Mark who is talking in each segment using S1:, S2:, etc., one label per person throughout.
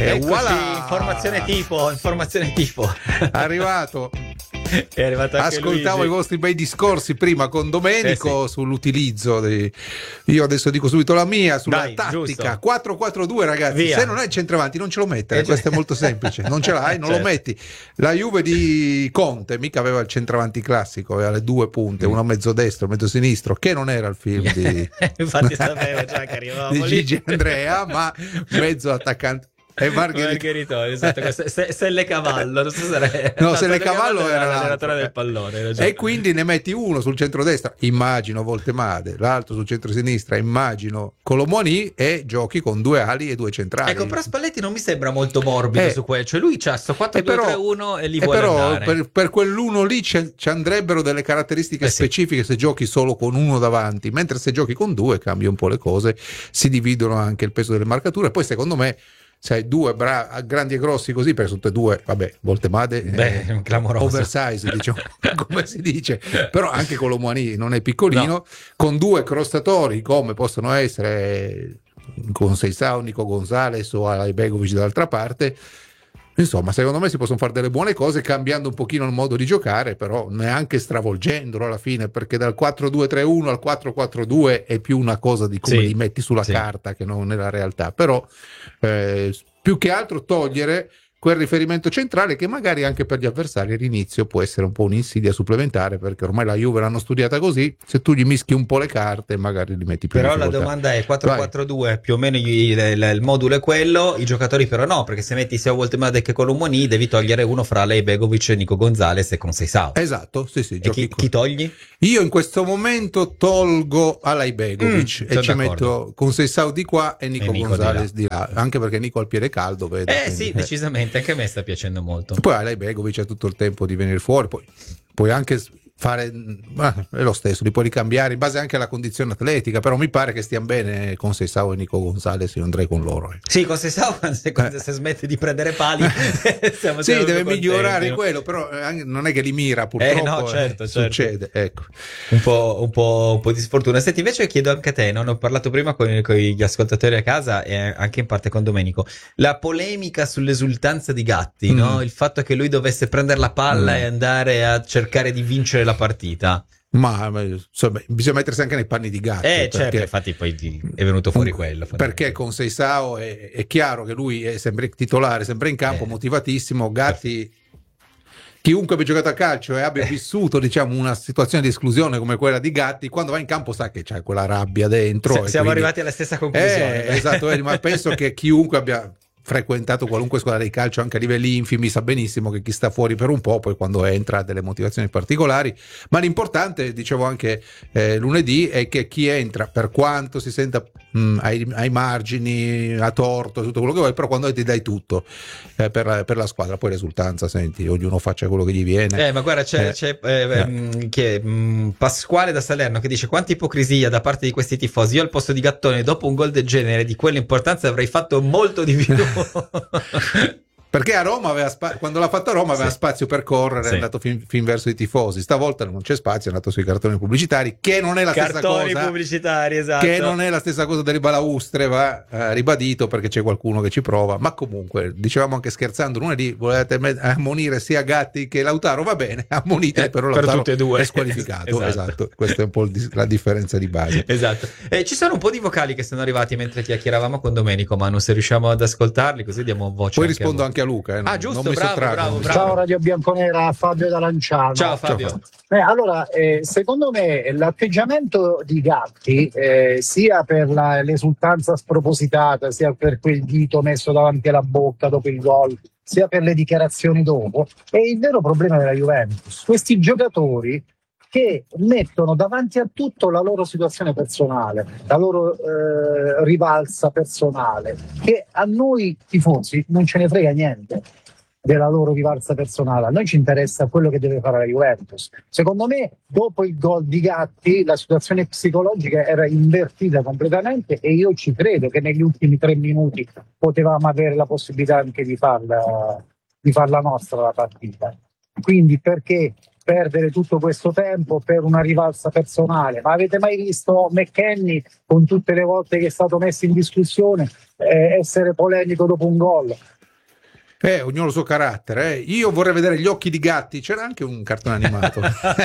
S1: Voilà!
S2: Informazione tipo.
S1: Arrivato.
S2: È arrivato anche
S1: Ascoltavo
S2: Luigi.
S1: i vostri bei discorsi prima con Domenico sull'utilizzo io adesso dico subito la mia sulla
S2: Dai,
S1: tattica
S2: giusto.
S1: 4-4-2, ragazzi.
S2: Via.
S1: Se non hai il centravanti non ce lo mettere, questo è molto semplice, non ce l'hai, non lo metti. La Juve di Conte mica aveva il centravanti classico, aveva le due punte, uno mezzo destro, mezzo sinistro, che non era il film di
S2: Infatti sapevo già che arrivavamo
S1: di
S2: lì.
S1: Gigi Andrea, ma mezzo attaccante. E
S2: Margheritone, esatto, Selle Cavallo, non so se
S1: no, Selle Cavallo era
S2: l'allenatore del pallone.
S1: E quindi ne metti uno sul centrodestra, immagino Voltemade, l'altro sul centrosinistra, immagino Colomoni, e giochi con due ali e due centrali.
S2: Ecco, però Spalletti non mi sembra molto morbido su quello, cioè lui c'ha sto 4-2-3-1 e li vuole
S1: però
S2: andare.
S1: per quell'uno lì ci andrebbero delle caratteristiche specifiche se giochi solo con uno davanti, mentre se giochi con due cambia un po' le cose, si dividono anche il peso delle marcature. Poi secondo me sai, due grandi e grossi così, per tutte e due, vabbè, Voltemade
S2: clamoroso,
S1: oversize, diciamo, come si dice, però anche Colomani non è piccolino, con due crossatori come possono essere con Seisao, Nico Gonzalez o Alaibegovic dall'altra parte. Insomma, secondo me si possono fare delle buone cose cambiando un pochino il modo di giocare, però neanche stravolgendolo alla fine, perché dal 4-2-3-1 al 4-4-2 è più una cosa di come li metti sulla carta che non nella realtà. Però più che altro togliere quel riferimento centrale che magari anche per gli avversari all'inizio può essere un po' un'insidia supplementare, perché ormai la Juve l'hanno studiata così, se tu gli mischi un po' le carte magari li metti più in
S2: però
S1: difficoltà.
S2: La domanda è 4-4-2 più o meno il modulo è quello, i giocatori però no, perché se metti sia Voltemade che Colomoni devi togliere uno fra Alaibegovic, Nico Gonzalez e con Seisao.
S1: Esatto, sì.
S2: E chi togli?
S1: Io in questo momento tolgo Alaibegovic e ci metto con Seisao di qua e Nico Gonzalez di là, anche perché Nico al piede caldo, vedo.
S2: Sì, decisamente, anche a me sta piacendo molto.
S1: Poi Alaibegovic ha tutto il tempo di venire fuori, poi puoi anche fare, è lo stesso, li puoi ricambiare in base anche alla condizione atletica, però mi pare che stiano bene con Seisao e Nico Gonzalez, io andrei con loro.
S2: Sì, con Seisao se smette di prendere pali
S1: sì, deve migliorare quello, però non è che li mira, purtroppo.
S2: No, certo.
S1: Succede, ecco.
S2: Un po' di sfortuna. Senti, invece chiedo anche a te, non ho parlato prima con gli ascoltatori a casa e anche in parte con Domenico, la polemica sull'esultanza di Gatti, no? Il fatto che lui dovesse prendere la palla e andare a cercare di vincere la partita.
S1: Ma insomma, bisogna mettersi anche nei panni di Gatti,
S2: certo, infatti poi è venuto fuori quello.
S1: Perché con Seisao è chiaro che lui è sempre titolare, sempre in campo, motivatissimo. Gatti, chiunque abbia giocato a calcio e abbia vissuto, diciamo, una situazione di esclusione come quella di Gatti, quando va in campo sa che c'è quella rabbia dentro.
S2: Siamo arrivati alla stessa conclusione.
S1: Esatto, ma penso che chiunque abbia frequentato qualunque squadra di calcio anche a livelli infimi sa benissimo che chi sta fuori per un po' poi quando entra ha delle motivazioni particolari, ma l'importante, dicevo anche lunedì, è che chi entra, per quanto si senta ai margini, a torto, tutto quello che vuoi, però quando ti dai tutto per la squadra, poi l'esultanza, senti, ognuno faccia quello che gli viene.
S2: Ma guarda, c'è Pasquale da Salerno che dice: quanta ipocrisia da parte di questi tifosi, io al posto di Gattone dopo un gol del genere di quell'importanza avrei fatto molto di più.
S1: Perché a Roma quando l'ha fatto a Roma aveva spazio per correre, è andato fin verso i tifosi. Stavolta non c'è spazio, è andato sui cartoni pubblicitari, che non è la stessa cosa.
S2: Cartoni pubblicitari, esatto.
S1: Che non è la stessa cosa delle balaustre, va ribadito, perché c'è qualcuno che ci prova. Ma comunque, dicevamo anche scherzando lunedì, volete ammonire sia Gatti che Lautaro, va bene, ammonite, però
S2: per
S1: Lautaro
S2: tutte e due
S1: è squalificato. Esatto. Questa è un po' la differenza di base.
S2: Esatto. Ci sono un po' di vocali che sono arrivati mentre chiacchieravamo con Domenico, Manu, se riusciamo ad ascoltarli così diamo voce.
S1: Poi rispondo anche a Luca.
S2: Giusto,
S1: non mi
S2: bravo.
S3: Ciao Radio Bianconera, Fabio da Lanciano.
S2: Ciao Fabio.
S3: Allora, secondo me l'atteggiamento di Gatti, sia per l'esultanza spropositata, sia per quel dito messo davanti alla bocca dopo il gol, sia per le dichiarazioni dopo, è il vero problema della Juventus. Questi giocatori che mettono davanti a tutto la loro situazione personale, la loro rivalsa personale, che a noi tifosi non ce ne frega niente della loro rivalsa personale, a noi ci interessa quello che deve fare la Juventus. Secondo me, dopo il gol di Gatti, la situazione psicologica era invertita completamente e io ci credo che negli ultimi 3 minuti potevamo avere la possibilità anche di farla nostra la partita. Quindi perché perdere tutto questo tempo per una rivalsa personale? Ma avete mai visto McKennie, con tutte le volte che è stato messo in discussione, essere polemico dopo un gol?
S1: Ognuno il suo carattere. Io vorrei vedere gli occhi di Gatti. C'era anche un cartone animato.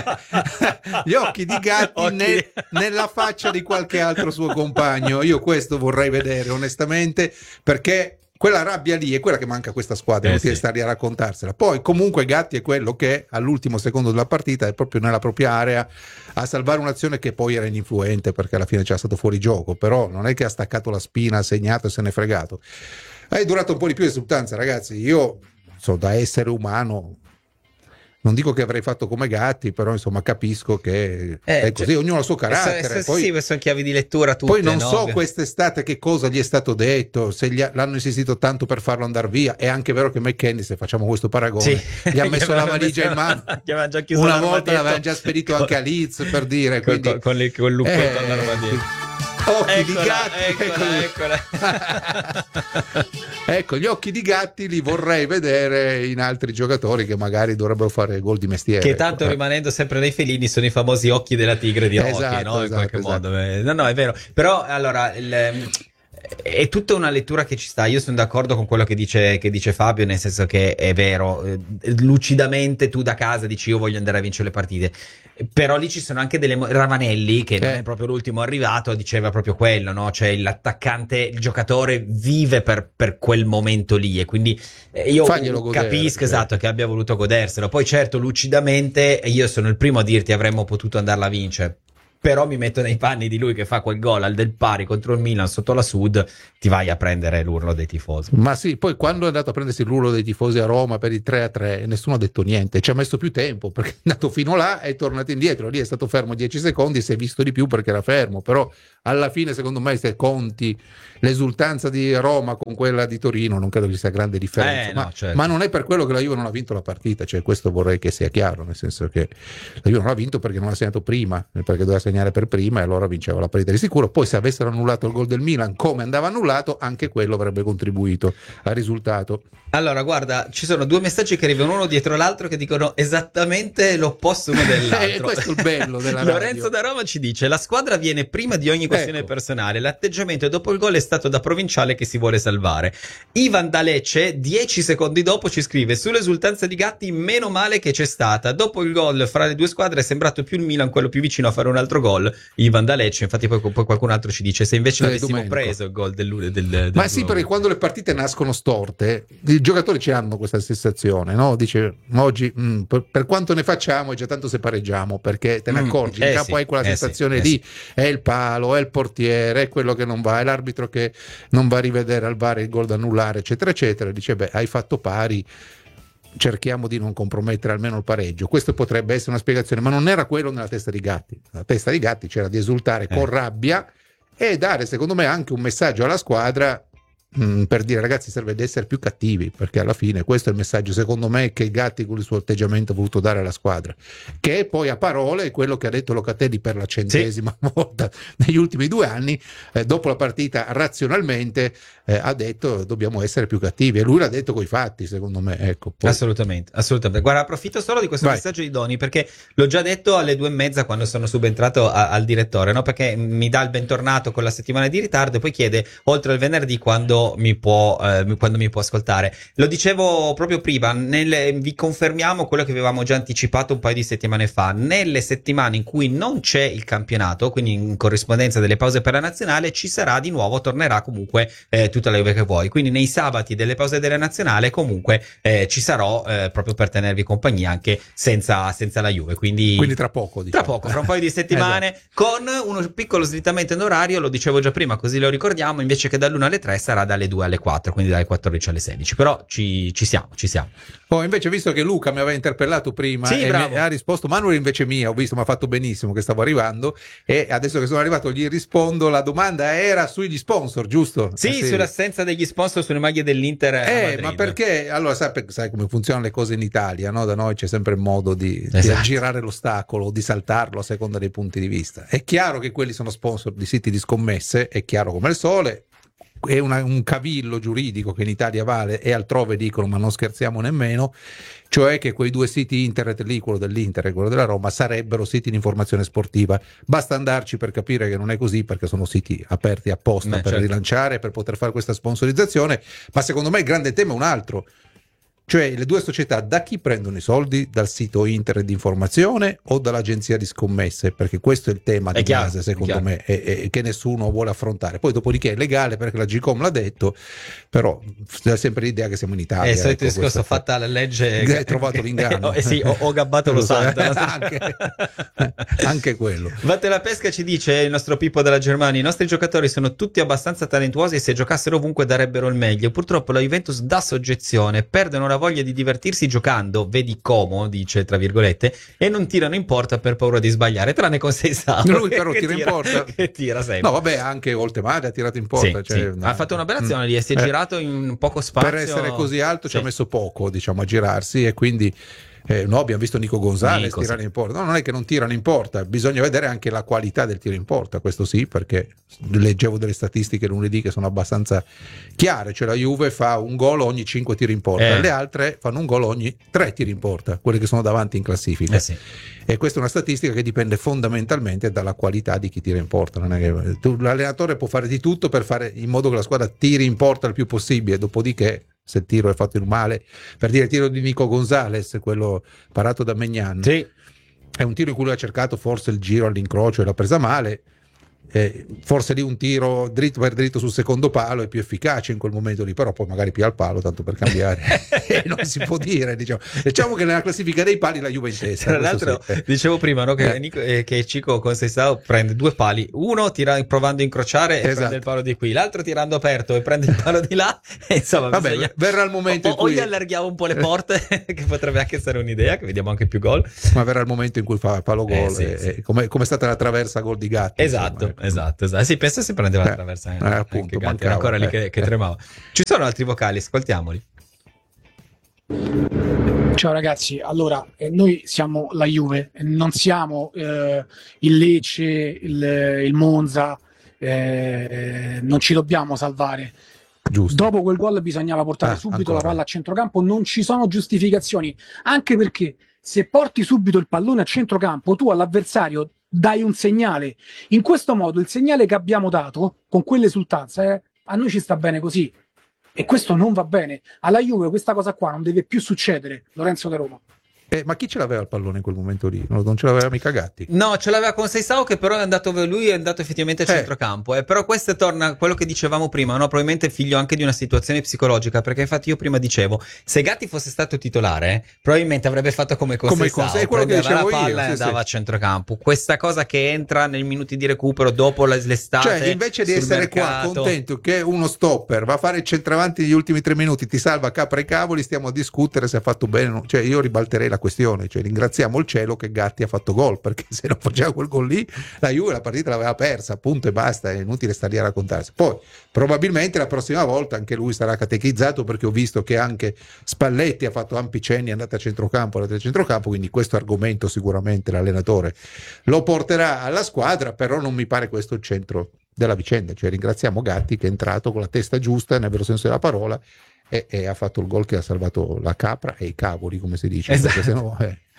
S1: Gli occhi di Gatti nella faccia di qualche altro suo compagno. Io questo vorrei vedere, onestamente, perché quella rabbia lì è quella che manca a questa squadra. Non stare lì a raccontarsela. Poi, comunque, Gatti è quello che all'ultimo secondo della partita è proprio nella propria area a salvare un'azione che poi era ininfluente, perché alla fine c'era stato fuori gioco. Però non è che ha staccato la spina, ha segnato e se n'è fregato. È durato un po' di più di esultanza, ragazzi. Io da essere umano non dico che avrei fatto come Gatti, però insomma capisco che è così, ognuno ha il suo carattere.
S2: Poi, sì, sono chiavi di lettura tutte,
S1: poi non so quest'estate che cosa gli è stato detto, se l'hanno insistito tanto per farlo andare via. È anche vero che McKennie, se facciamo questo paragone, gli ha messo la valigia in mano, una volta l'aveva già spedito anche a Leeds, per dire, quindi
S2: con il lucchetto all'armadietto.
S1: Occhi di Gatti,
S2: eccola.
S1: Ecco, gli occhi di Gatti li vorrei vedere in altri giocatori che magari dovrebbero fare gol di mestiere.
S2: Che tanto, rimanendo sempre nei felini, sono i famosi occhi della tigre di Rocky, no? In qualche modo. No, è vero. Però allora è tutta una lettura che ci sta. Io sono d'accordo con quello che dice Fabio, nel senso che è vero, lucidamente tu da casa dici io voglio andare a vincere le partite, però lì ci sono anche delle Ravanelli, che non è proprio l'ultimo arrivato, diceva proprio quello, no? Cioè l'attaccante, il giocatore vive per quel momento lì, e quindi io capisco che abbia voluto goderselo. Poi certo, lucidamente io sono il primo a dirti avremmo potuto andarla a vincere, però mi metto nei panni di lui che fa quel gol al del pari contro il Milan sotto la Sud, ti vai a prendere l'urlo dei tifosi.
S1: Ma sì, poi quando è andato a prendersi l'urlo dei tifosi a Roma per il 3-3 nessuno ha detto niente, ci ha messo più tempo perché è andato fino là e è tornato indietro, lì è stato fermo 10 secondi, si è visto di più perché era fermo, però alla fine secondo me se conti l'esultanza di Roma con quella di Torino non credo ci sia grande differenza, ma non è per quello che la Juve non ha vinto la partita, cioè questo vorrei che sia chiaro, nel senso che la Juve non ha vinto perché non ha segnato prima, perché doveva segnare per prima e allora vinceva la partita di sicuro. Poi se avessero annullato il gol del Milan come andava annullato, anche quello avrebbe contribuito al risultato.
S2: Allora guarda, ci sono due messaggi che arrivano uno dietro l'altro che dicono esattamente l'opposto uno dell'altro.
S1: Questo è il bello della radio.
S2: Lorenzo da Roma ci dice: la squadra viene prima di ogni questione personale, l'atteggiamento dopo il gol è stato da provinciale che si vuole salvare. Ivan da Lecce 10 secondi dopo ci scrive: sull'esultanza di Gatti meno male che c'è stata, dopo il gol fra le due squadre è sembrato più il Milan quello più vicino a fare un altro gol. Ivan da Lecce, infatti poi qualcun altro ci dice: se invece l'avessimo preso il gol del
S1: ma sì, perché quando le partite nascono storte i giocatori ci hanno questa sensazione, no? Dice oggi per quanto ne facciamo è già tanto se pareggiamo, perché te ne accorgi, in campo hai quella sensazione lì, è il palo, è il portiere, è quello che non va, è l'arbitro che non va a rivedere al VAR il gol da annullare, eccetera eccetera. Dice hai fatto pari, cerchiamo di non compromettere almeno il pareggio. Questo potrebbe essere una spiegazione, ma non era quello nella testa di Gatti. La testa di Gatti c'era di esultare con rabbia e dare secondo me anche un messaggio alla squadra per dire ragazzi serve di essere più cattivi, perché alla fine questo è il messaggio secondo me che Gatti con il suo atteggiamento ha voluto dare alla squadra, che poi a parole è quello che ha detto Locatelli per la 100ª volta negli ultimi 2 anni, dopo la partita razionalmente ha detto dobbiamo essere più cattivi, e lui l'ha detto coi fatti secondo me, ecco. Poi... assolutamente.
S2: Guarda, approfitto solo di questo messaggio di Doni perché l'ho già detto alle 2:30 quando sono subentrato al direttore, no? Perché mi dà il bentornato con la settimana di ritardo e poi chiede oltre al venerdì quando mi può ascoltare. Lo dicevo proprio prima, vi confermiamo quello che avevamo già anticipato un paio di settimane fa: nelle settimane in cui non c'è il campionato, quindi in corrispondenza delle pause per la nazionale, ci sarà di nuovo, tornerà comunque tutta la Juve che vuoi, quindi nei sabati delle pause della nazionale comunque ci sarò proprio per tenervi compagnia anche senza la Juve, quindi
S1: tra poco, diciamo.
S2: Tra poco, fra un paio di settimane con uno piccolo slittamento in orario, lo dicevo già prima così lo ricordiamo, invece che dall'1 alle 3 sarà dalle 2 alle 4, quindi dalle 14 alle 16, però ci siamo.
S1: Invece, visto che Luca mi aveva interpellato prima e ha risposto, Manuel invece mia, ho visto, mi ha fatto benissimo che stavo arrivando, e adesso che sono arrivato gli rispondo. La domanda era sugli sponsor, giusto?
S2: Sì, sull'assenza degli sponsor sulle maglie dell'Inter
S1: ma perché, allora sai come funzionano le cose in Italia, no? Da noi c'è sempre il modo di aggirare l'ostacolo, di saltarlo a seconda dei punti di vista. È chiaro che quelli sono sponsor di siti di scommesse, è chiaro come il sole. È un cavillo giuridico che in Italia vale e altrove dicono, ma non scherziamo nemmeno, cioè che quei 2 siti internet lì, quello dell'Inter e quello della Roma, sarebbero siti di informazione sportiva. Basta andarci per capire che non è così, perché sono siti aperti apposta per rilanciare, per poter fare questa sponsorizzazione. Ma secondo me il grande tema è un altro. Cioè le due società da chi prendono i soldi? Dal sito internet di informazione o dall'agenzia di scommesse? Perché questo è il tema di base, secondo me, e che nessuno vuole affrontare. Poi dopodiché è legale perché la Gcom l'ha detto, però c'è sempre l'idea che siamo in Italia.
S2: Il solito discorso, fatta la legge,
S1: hai trovato l'inganno.
S2: Sì, ho gabbato lo santo.
S1: Anche quello.
S2: Vatte la pesca ci dice il nostro Pippo della Germania: i nostri giocatori sono tutti abbastanza talentuosi e se giocassero ovunque darebbero il meglio. Purtroppo la Juventus dà soggezione, perdono la voglia di divertirsi giocando, vedi Como, dice tra virgolette, e non tirano in porta per paura di sbagliare, tranne con Seisao.
S1: Lui però tira in porta.
S2: Che tira sempre.
S1: No, vabbè, anche Oltemare ha tirato in porta.
S2: Sì,
S1: cioè,
S2: sì. Ha fatto un'operazione lì e si è girato in poco spazio.
S1: Per essere così alto ci ha messo poco, diciamo, a girarsi, e quindi no, abbiamo visto Nico Gonzalez tirare in porta. No, non è che non tirano in porta, bisogna vedere anche la qualità del tiro in porta, questo sì, perché leggevo delle statistiche lunedì che sono abbastanza chiare, cioè la Juve fa un gol ogni 5 tiri in porta, le altre fanno un gol ogni 3 tiri in porta, quelle che sono davanti in classifica.
S2: Sì.
S1: E questa è una statistica che dipende fondamentalmente dalla qualità di chi tira in porta. Non è che l'allenatore può fare di tutto per fare in modo che la squadra tiri in porta il più possibile, dopodiché se il tiro è fatto in male, per dire il tiro di Nico Gonzalez, quello parato da Maignan, è un tiro in cui lui ha cercato forse il giro all'incrocio e l'ha presa male, forse lì un tiro dritto per dritto sul secondo palo è più efficace in quel momento lì, però poi magari più al palo tanto per cambiare non si può dire, diciamo che nella classifica dei pali la Juve in testa.
S2: Tra l'altro dicevo prima, no, che Chico con Seisao prende due pali, uno provando a incrociare e prende il palo di qui, l'altro tirando aperto e prende il palo di là, e insomma
S1: vabbè, verrà il momento in cui
S2: gli allarghiamo un po' le porte che potrebbe anche essere un'idea, che vediamo anche più gol,
S1: ma verrà il momento in cui fa palo gol, come è stata la traversa gol di Gatti,
S2: esatto. Sì, penso si prendeva la traversa
S1: appunto,
S2: Gatti era ancora lì che tremava. Ci sono altri vocali, ascoltiamoli.
S4: Ciao ragazzi, allora noi siamo la Juve, non siamo il Lecce, il Monza, non ci dobbiamo salvare.
S1: Giusto.
S4: Dopo quel gol bisognava portare subito la palla a centrocampo, non ci sono giustificazioni, anche perché se porti subito il pallone a centrocampo tu all'avversario dai un segnale. In questo modo il segnale che abbiamo dato con quell'esultanza a noi ci sta bene così, e questo non va bene. Alla Juve questa cosa qua non deve più succedere. Lorenzo da Roma.
S1: Ma chi ce l'aveva il pallone in quel momento lì? Non ce l'aveva mica Gatti.
S2: No, ce l'aveva con Seisao, che però lui è andato effettivamente a centrocampo. Però questo torna a quello che dicevamo prima, no? Probabilmente figlio anche di una situazione psicologica, perché infatti io prima dicevo, se Gatti fosse stato titolare, probabilmente avrebbe fatto come con Seisao, prendeva la palla e andava a centrocampo. Questa cosa che entra nei minuti di recupero dopo l'estate,
S1: cioè invece di essere qua contento che uno stopper va a fare il centravanti negli ultimi 3 minuti, ti salva capra i cavoli, stiamo a discutere se ha fatto bene o no. Cioè io ribalterei la questione, cioè ringraziamo il cielo che Gatti ha fatto gol, perché se non faceva quel gol lì la Juve la partita l'aveva persa, punto e basta, è inutile stare lì a raccontarsi. Poi probabilmente la prossima volta anche lui sarà catechizzato, perché ho visto che anche Spalletti ha fatto ampi cenni, è andato a centrocampo, quindi questo argomento sicuramente l'allenatore lo porterà alla squadra, però non mi pare questo il centro della vicenda. Cioè ringraziamo Gatti che è entrato con la testa giusta nel vero senso della parola e ha fatto il gol che ha salvato la capra e i cavoli, come si dice.
S2: Esatto.
S1: Sennò,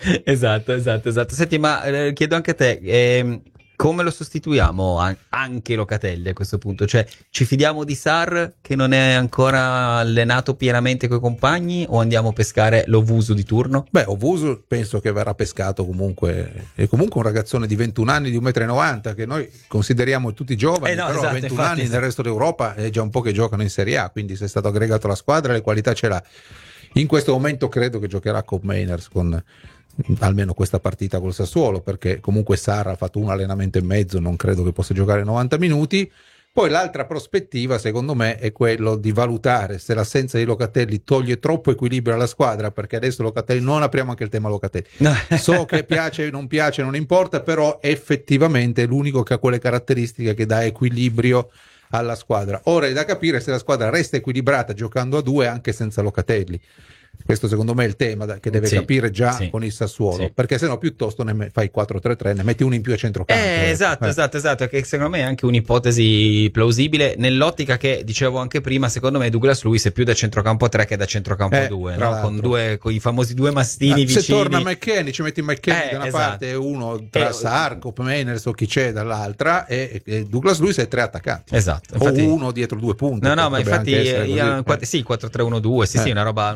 S2: Esatto. Senti, ma chiedo anche a te, come lo sostituiamo anche Locatelli a questo punto? Cioè, ci fidiamo di Sarr che non è ancora allenato pienamente coi compagni, o andiamo a pescare l'Ovusu di turno?
S1: Beh, Ovusu penso che verrà pescato comunque, è comunque un ragazzone di 21 anni di 1,90 m che noi consideriamo tutti giovani, però
S2: esatto,
S1: 21 anni nel resto d'Europa è già un po' che giocano in Serie A, quindi se è stato aggregato alla squadra le qualità ce l'ha. In questo momento credo che giocherà con Mainers, con almeno questa partita col Sassuolo, perché comunque Sarr ha fatto un allenamento e mezzo, non credo che possa giocare 90 minuti. Poi l'altra prospettiva secondo me è quello di valutare se l'assenza di Locatelli toglie troppo equilibrio alla squadra, perché adesso Locatelli, non apriamo anche il tema Locatelli, so che piace, non importa, però effettivamente è l'unico che ha quelle caratteristiche che dà equilibrio alla squadra. Ora è da capire se la squadra resta equilibrata giocando a 2 anche senza Locatelli. Questo secondo me è il tema che deve capire già con il Sassuolo, perché sennò piuttosto ne fai 4-3-3, ne metti uno in più a centrocampo.
S2: Esatto, che secondo me è anche un'ipotesi plausibile, nell'ottica che dicevo anche prima, secondo me Douglas Luiz è più da centrocampo a 3 che da centrocampo a 2, no? Con i famosi 2 mastini vicini.
S1: Se torna McKennie, ci metti McKennie da una parte e uno tra Sarr, Mainers o chi c'è dall'altra, e Douglas Luiz è 3 attaccanti.
S2: Esatto.
S1: Infatti, o uno dietro 2 punti.
S2: No, ma infatti 4-3-1-2, sì, una roba del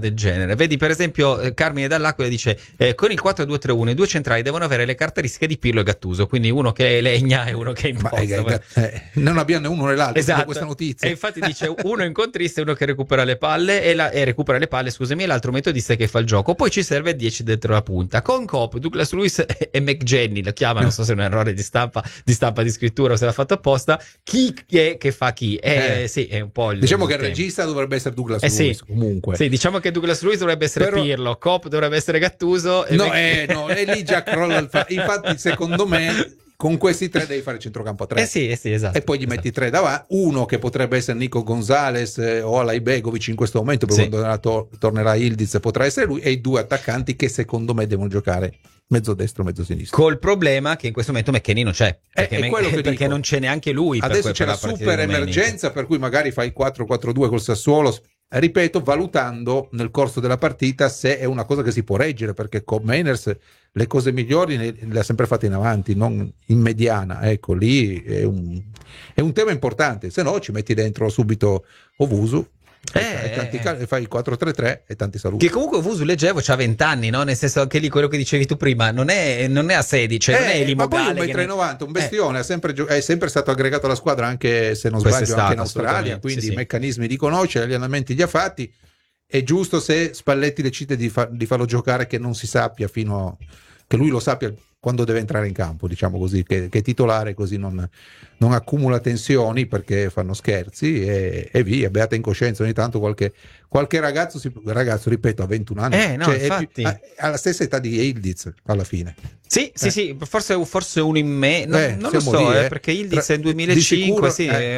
S2: del genere. Vedi per esempio Carmine Dall'Aquila dice con il 4-2-3-1 i due centrali devono avere le caratteristiche di Pirlo e Gattuso, quindi uno che legna e uno che imposta.
S1: Non abbiamo né uno né l'altro,
S2: esatto.
S1: Questa notizia.
S2: E infatti dice uno incontrista e uno che recupera le palle e recupera le palle, scusami, e l'altro metodista che fa il gioco. Poi ci serve 10 dentro la punta. Con Coop, Douglas Luiz e McGenny, lo chiama, non so se è un errore di stampa di scrittura o se l'ha fatto apposta. Chi è che fa chi? Sì, è un po'
S1: diciamo che il regista dovrebbe essere Douglas Luiz,
S2: sì.
S1: comunque.
S2: Sì, diciamo che Douglas Luiz dovrebbe essere Pirlo, Coop dovrebbe essere Gattuso.
S1: E lì già crolla il infatti, secondo me, con questi tre devi fare il centrocampo a tre.
S2: Sì, esatto.
S1: E poi gli metti tre davanti, uno che potrebbe essere Nico Gonzalez o Alaibegovic in questo momento, poi quando tornerà Ildiz potrà essere lui, e i due attaccanti che secondo me devono giocare mezzo destro, mezzo sinistro.
S2: Col problema che in questo momento McKennie non c'è, perché non c'è neanche lui.
S1: Adesso c'è la super emergenza, per cui magari fai 4-4-2 col Sassuolo, ripeto, valutando nel corso della partita se è una cosa che si può reggere, perché con Mainers le cose migliori le ha sempre fatte in avanti, non in mediana. Ecco, lì è un tema importante, se no ci metti dentro subito Ovusu. Fai il 4-3-3 e tanti saluti.
S2: Che comunque Ovusu, leggevo, c'ha 20 anni, no? Nel senso, anche lì quello che dicevi tu prima non è a 16, non è Elimogale.
S1: Ma poi 1,90 m, un bestione, è sempre stato aggregato alla squadra, anche se non sbaglio anche in Australia, quindi i meccanismi li conosce, gli allenamenti li ha fatti. È giusto, se Spalletti decide di farlo giocare, che non si sappia che lui lo sappia quando deve entrare in campo, diciamo così, che titolare, così non accumula tensioni, perché fanno scherzi e via, beata incoscienza. Ogni tanto qualche ragazzo, ripeto, ha 21 anni,
S2: infatti.
S1: ha la stessa età di Ildiz alla fine.
S2: Sì, forse uno in me, non lo so, perché Ildiz è 2005,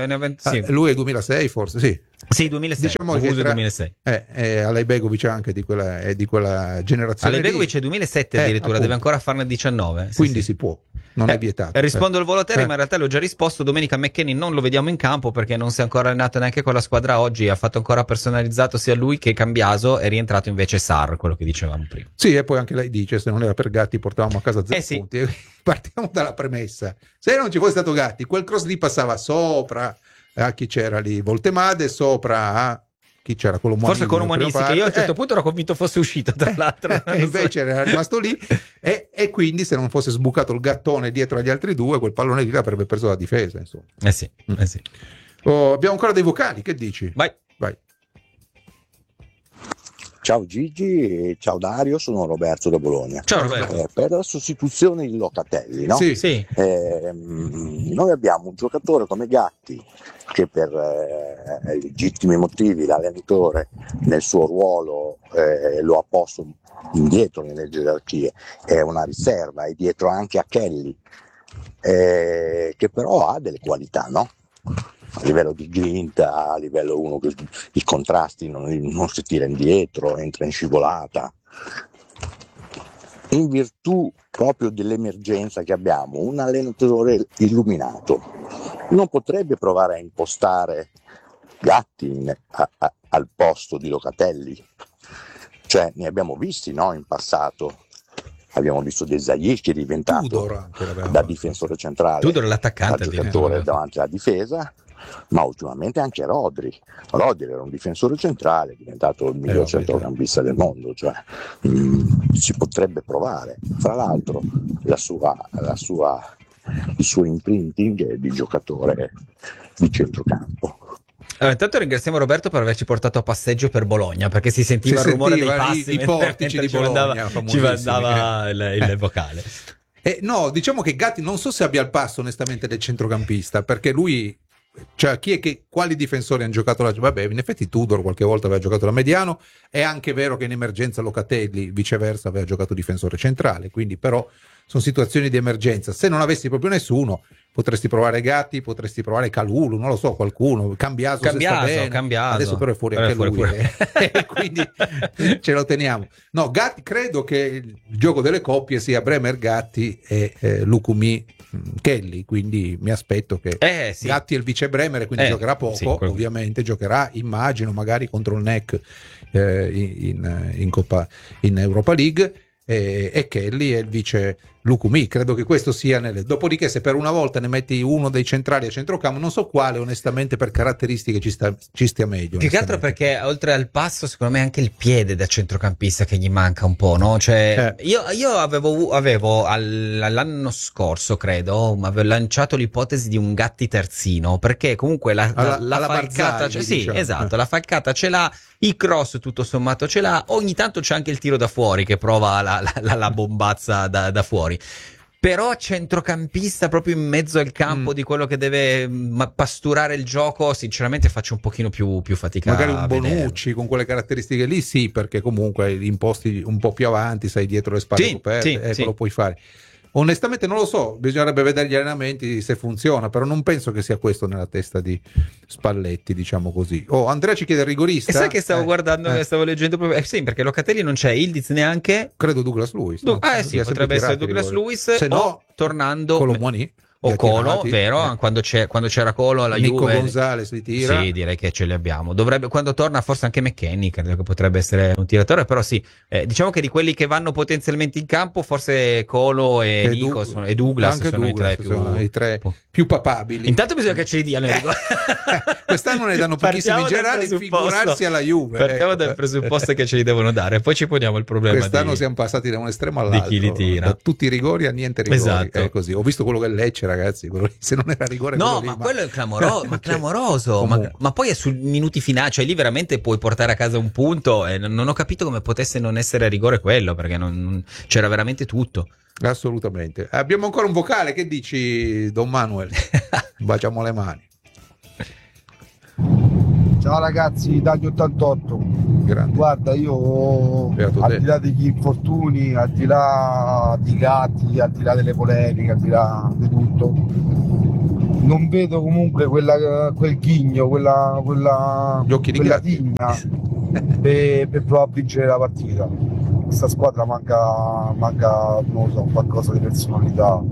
S1: lui è 2006 forse, sì.
S2: Sì, 2006.
S1: Diciamo che
S2: 2006.
S1: Alaibegovic anche di quella generazione.
S2: Alaibegovic è 2007 addirittura,
S1: appunto.
S2: Deve ancora farne 19.
S1: Quindi si può, non è vietato.
S2: Rispondo al volo terra, ma in realtà l'ho già risposto. Domenica McKennie non lo vediamo in campo perché non si è ancora allenato neanche con la squadra oggi. Ha fatto ancora personalizzato sia lui che Cambiaso, è rientrato invece Sarr, quello che dicevamo prima.
S1: Sì, e poi anche lei dice: se non era per Gatti portavamo a casa 0 punti. Partiamo dalla premessa: se non ci fosse stato Gatti, quel cross lì passava sopra a chi c'era lì, Voltemade, sopra a chi c'era, quello
S2: forse con Umanisti, che io a un certo punto ero convinto fosse uscito, tra l'altro,
S1: invece era rimasto lì e quindi se non fosse sbucato il gattone dietro agli altri due, quel pallone lì l'avrebbe preso la difesa, insomma.
S2: Sì.
S1: Abbiamo ancora dei vocali, che dici?
S2: Vai.
S5: Ciao Gigi e ciao Dario, sono Roberto da Bologna.
S2: Ciao Roberto.
S5: Per la sostituzione di Locatelli, no?
S2: Sì.
S5: Noi abbiamo un giocatore come Gatti che per legittimi motivi l'allenatore nel suo ruolo lo ha posto indietro nelle gerarchie, è una riserva, è dietro anche a Kelly, che però ha delle qualità, no? A livello di grinta, a livello uno che i contrasti non si tira indietro, entra in scivolata. In virtù proprio dell'emergenza che abbiamo, un allenatore illuminato non potrebbe provare a impostare Gatti al posto di Locatelli? Cioè, ne abbiamo visti, no, in passato. Abbiamo visto De Zayis che è diventato da difensore centrale,
S2: Tudor l'attaccante,
S5: da giocatore davanti alla difesa, ma ultimamente anche Rodri era un difensore centrale, è diventato il miglior centrocampista del mondo, cioè si potrebbe provare. Fra l'altro il suo imprinting è di giocatore di centrocampo.
S2: Allora, intanto ringraziamo Roberto per averci portato a passeggio per Bologna, perché si sentiva il rumore dei passi
S1: i portici di Bologna,
S2: ci mandava il vocale.
S1: No, diciamo che Gatti non so se abbia il passo onestamente del centrocampista, perché lui, cioè quali difensori hanno giocato vabbè, in effetti Tudor qualche volta aveva giocato da mediano, è anche vero che in emergenza Locatelli viceversa aveva giocato difensore centrale, quindi però sono situazioni di emergenza. Se non avessi proprio nessuno, potresti provare Gatti, potresti provare Kalulu, non lo so, qualcuno, Cambiaso, adesso però è fuori anche lui, quindi ce lo teniamo. No, Gatti, credo che il gioco delle coppie sia Bremer Gatti e Lukumi Kelly, quindi mi aspetto che Gatti è il vice Bremer, quindi giocherà poco, ovviamente giocherà, immagino, magari contro il NEC in Europa League, e Kelly è il vice Lukumi, credo che questo sia dopodiché se per una volta ne metti uno dei centrali a centrocampo, non so quale onestamente per caratteristiche ci stia meglio.
S2: Più che altro perché oltre al passo secondo me anche il piede da centrocampista che gli manca un po', no? Cioè io avevo l'anno scorso credo avevo lanciato l'ipotesi di un Gatti terzino, perché comunque la falcata
S1: Barzagli,
S2: sì,
S1: diciamo.
S2: esatto, la falcata ce l'ha, i cross tutto sommato ce l'ha, ogni tanto c'è anche il tiro da fuori che prova la bombazza da fuori. Però a centrocampista proprio in mezzo al campo di quello che deve pasturare il gioco, sinceramente faccio un pochino più fatica.
S1: Magari un
S2: a vederlo.
S1: Bonucci con quelle caratteristiche lì sì, perché comunque imposti un po' più avanti, sei dietro le spalle coperte, lo puoi fare. Onestamente non lo so, bisognerebbe vedere gli allenamenti se funziona, però non penso che sia questo nella testa di Spalletti, diciamo così. Andrea ci chiede il rigorista.
S2: E sai che stavo guardando, stavo leggendo proprio, sì, perché Locatelli non c'è, Ildiz neanche.
S1: Credo Douglas Lewis.
S2: Sì, potrebbe essere Douglas Lewis,
S1: se no
S2: tornando
S1: Colomboani.
S2: o Colo, vero? Quando c'era Colo alla
S1: Nico
S2: Juve.
S1: Gonzalez li tira.
S2: Sì, direi che ce li abbiamo. Quando torna forse anche McKennie, credo che potrebbe essere un tiratore, però sì, diciamo che di quelli che vanno potenzialmente in campo, forse Colo e Nico e Douglas
S1: anche
S2: sono
S1: i tre più papabili.
S2: Intanto bisogna che ce li diano.
S1: Quest'anno ne danno pochissimi in generale, figurarsi alla Juve.
S2: Partiamo dal presupposto che ce li devono dare, poi ci poniamo il problema.
S1: Quest'anno siamo passati da un estremo all'altro,
S2: di chi li tira.
S1: Da tutti i rigori a niente rigori.
S2: Esatto.
S1: È così. Ho visto quello che Lecce, ragazzi, se non era rigore
S2: quello è clamoroso, ma poi è sui minuti finali, cioè lì veramente puoi portare a casa un punto e non ho capito come potesse non essere rigore quello, perché c'era veramente tutto.
S1: Assolutamente. Abbiamo ancora un vocale, che dici, Don Manuel? Baciamo le mani.
S6: Ciao ragazzi, dagli 88.
S1: Grande.
S6: Guarda, io al di là degli infortuni, al di là di Gatti, al di là delle polemiche, al di là di tutto, non vedo comunque quel ghigno, quella tigna per provare a vincere la partita. Questa squadra manca, non lo so, qualcosa di personalità.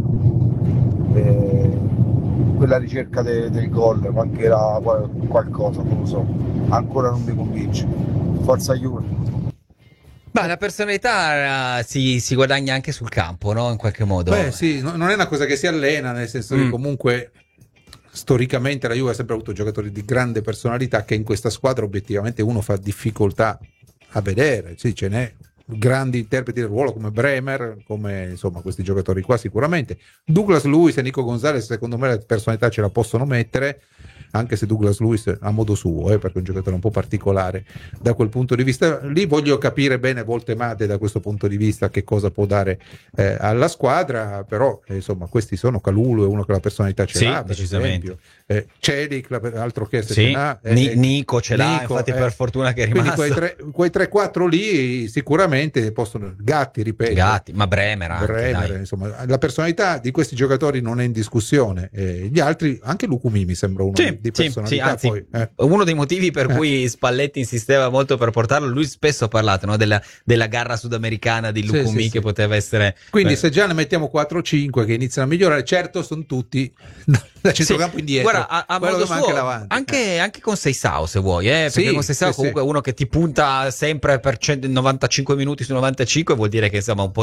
S6: Quella ricerca del gol mancherà qualcosa, non lo so, ancora non mi convince. Forza Juve.
S2: Ma la personalità si guadagna anche sul campo, no? In qualche modo.
S1: Beh sì, non è una cosa che si allena, nel senso che comunque storicamente la Juve ha sempre avuto giocatori di grande personalità che in questa squadra obiettivamente uno fa difficoltà a vedere. Sì, ce n'è grandi interpreti del ruolo come Bremer, come insomma questi giocatori qua sicuramente. Douglas Lewis e Nico Gonzalez secondo me la personalità ce la possono mettere, anche se Douglas Lewis a modo suo, perché è un giocatore un po' particolare da quel punto di vista lì. Voglio capire bene Voltemade da questo punto di vista che cosa può dare alla squadra, però insomma questi sono. Calulu è uno che la personalità ce l'ha,
S2: decisamente.
S1: Celic, altro che se
S2: sì.
S1: ce l'ha,
S2: Nico ce l'ha, infatti per fortuna che è rimasto.
S1: Quei 3-4 lì sicuramente possono. Gatti, ripeto,
S2: ma Bremer anche,
S1: insomma la personalità di questi giocatori non è in discussione. Gli altri, anche Lukumi mi sembra uno di personalità.
S2: Anzi,
S1: poi,
S2: uno dei motivi per cui Spalletti insisteva molto per portarlo, lui spesso ha parlato, no, della garra sudamericana di Lukumi, che poteva essere.
S1: Quindi se già ne mettiamo 4-5 che iniziano a migliorare, certo sono tutti da centrocampo indietro.
S2: Guarda, a modo suo, anche con Seisao se vuoi, perché con Seisao comunque è uno che ti punta sempre per 95 minuti su 95, vuol dire che insomma un po'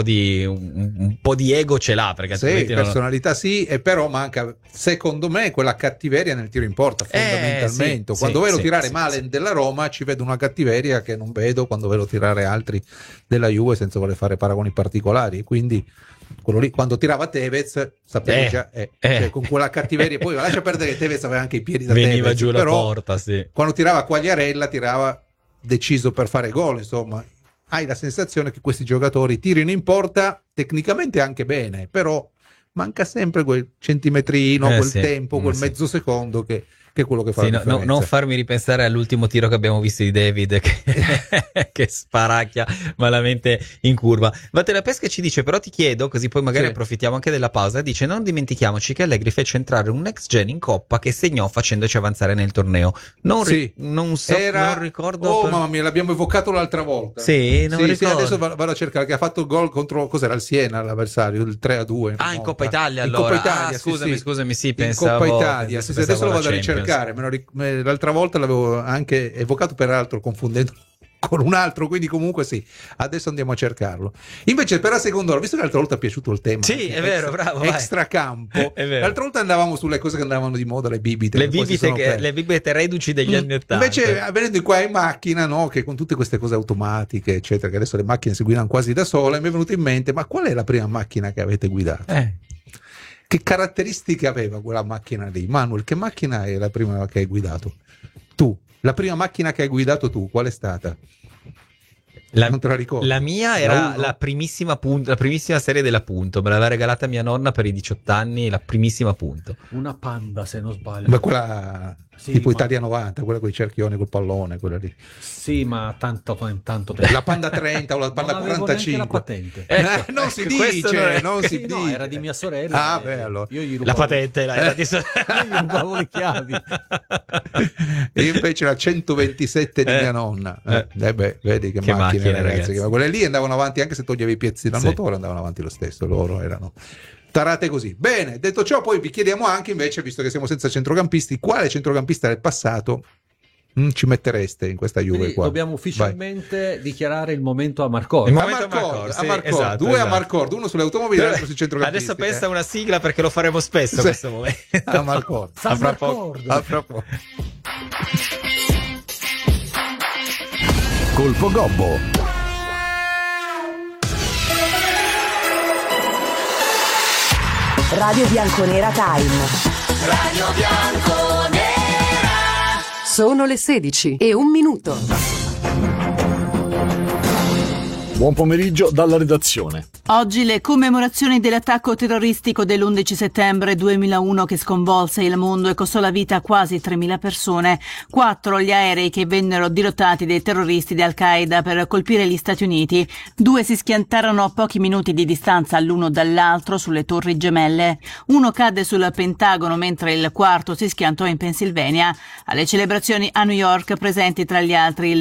S2: di ego ce l'ha, perché
S1: personalità e però manca secondo me quella cattiveria nel tiro in porta, fondamentalmente. Quando vedo tirare Malen della Roma ci vedo una cattiveria che non vedo quando vedo tirare altri della Juve, senza voler fare paragoni particolari. Quindi quello lì, quando tirava Tevez sapevo già cioè, con quella cattiveria. Poi lascia perdere che Tevez aveva anche i piedi da
S2: veniva
S1: Tevez,
S2: giù la
S1: però
S2: porta,
S1: quando tirava Quagliarella tirava deciso per fare gol. Insomma, hai la sensazione che questi giocatori tirino in porta tecnicamente anche bene, però manca sempre quel centimetrino, quel tempo, quel mezzo secondo che è quello che fa la differenza.
S2: Non farmi ripensare all'ultimo tiro che abbiamo visto di David che sparacchia malamente in curva. Vattela Pesca ci dice, però ti chiedo, così poi magari approfittiamo anche della pausa, dice: non dimentichiamoci che Allegri fece entrare un next gen in Coppa che segnò facendoci avanzare nel torneo. Non ricordo.
S1: Mamma mia, l'abbiamo evocato l'altra volta.
S2: Non ricordo.
S1: Adesso vado a cercare, che ha fatto il gol contro, cos'era, il Siena, l'avversario, il 3-2.
S2: In Coppa Italia allora.
S1: In Coppa Italia,
S2: scusami,
S1: pensavo. In Coppa Italia, adesso lo vado a ricercare. L'altra volta l'avevo anche evocato, peraltro confondendo con un altro, quindi comunque sì, adesso andiamo a cercarlo. Invece per la seconda ora, visto che l'altra volta è piaciuto il tema,
S2: sì, è vero, bravo,
S1: extracampo,
S2: è vero.
S1: L'altra volta andavamo sulle cose che andavano di moda, le bibite,
S2: le bibite reduci degli anni '80.
S1: Invece venendo qua in macchina, no, che con tutte queste cose automatiche eccetera, che adesso le macchine si guidano quasi da sole, mi è venuto in mente, ma qual è la prima macchina che avete guidato? Che caratteristiche aveva quella macchina lì? Manuel, che macchina è la prima che hai guidato? Tu, la prima macchina che hai guidato tu, qual è stata? Non te la ricordo.
S2: La mia era la primissima serie della Punto, me l'aveva regalata mia nonna per i 18 anni, la primissima Punto.
S7: Una Panda, se non sbaglio.
S1: Ma quella tipo Italia 90, quella con i cerchioni, col pallone, quella lì.
S7: Sì, ma tanto tempo.
S1: La Panda 30 o la Panda 45.
S7: La patente.
S1: Non si dice, non si dice.
S7: No, era di mia sorella.
S1: Ah, beh, allora.
S7: Io gli
S2: la patente era di
S7: io gli rubavo le chiavi.
S1: Io invece la 127 di mia nonna. Vedi che macchine, ragazzi. Ma quelle lì andavano avanti anche se toglievi i pezzi dal motore, andavano avanti lo stesso, loro erano tarate così. Bene, detto ciò, poi vi chiediamo anche invece, visto che siamo senza centrocampisti, quale centrocampista del passato ci mettereste in questa Juve qua?
S7: Dobbiamo ufficialmente dichiarare il momento a Marcord.
S1: Esatto, due a Marcord, uno sulle automobili e l'altro sui centrocampisti.
S2: Adesso pensa una sigla perché lo faremo spesso questo momento.
S1: A Marcord. A fra poco.
S8: Colpo Gobbo.
S9: Radio Bianconera Time.
S10: Radio Bianconera.
S9: Sono le 16:01.
S8: Buon pomeriggio dalla redazione.
S11: Oggi le commemorazioni dell'attacco terroristico dell'11 settembre 2001 che sconvolse il mondo e costò la vita a quasi 3.000 persone. 4 gli aerei che vennero dirottati dai terroristi di Al-Qaeda per colpire gli Stati Uniti. 2 si schiantarono a pochi minuti di distanza l'uno dall'altro sulle torri gemelle. 1 cadde sul Pentagono mentre il 4 si schiantò in Pennsylvania. Alle celebrazioni a New York, presenti tra gli altri il